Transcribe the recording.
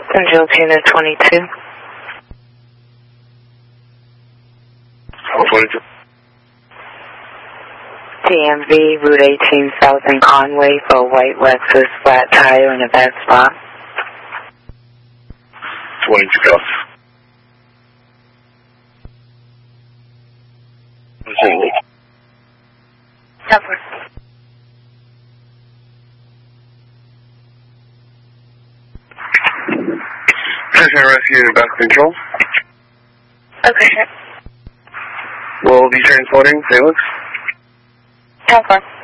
Central Tuna 22. 22. DMV, Route 18 South in Conway for a white Lexus flat tire in a bad spot. 22 South. Cover. Prison rescue and back control. Okay, sure. We'll be transporting Felix. Cover.